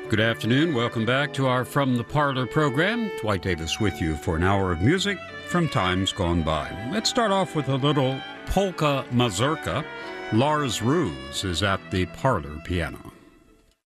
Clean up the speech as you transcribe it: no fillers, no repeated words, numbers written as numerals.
Good afternoon. Welcome back to our From the Parlor program. Dwight Davis with you for an hour of music from times gone by. Let's start off with a little polka mazurka. Lars Roos is at the parlor piano.